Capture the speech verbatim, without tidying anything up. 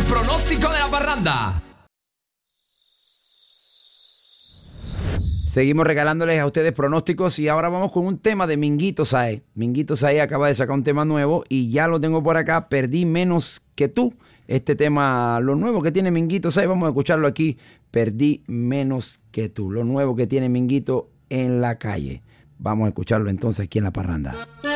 pronóstico de la parranda. Seguimos regalándoles a ustedes pronósticos y ahora vamos con un tema de Minguito Sáez. Minguito Sáez acaba de sacar un tema nuevo y ya lo tengo por acá, Perdí Menos Que Tú. Este tema, lo nuevo que tiene Minguito Sáez, vamos a escucharlo aquí, Perdí Menos Que Tú. Lo nuevo que tiene Minguito en la calle. Vamos a escucharlo entonces aquí en La Parranda.